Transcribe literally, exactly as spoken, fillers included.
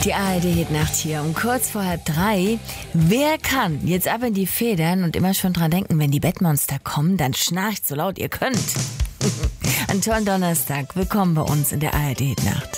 Die A R D-Hitnacht hier um kurz vor halb drei. Wer kann jetzt ab in die Federn und immer schon dran denken, wenn die Bettmonster kommen, dann schnarcht so laut ihr könnt. Einen tollen Donnerstag. Willkommen bei uns in der A R D-Hitnacht.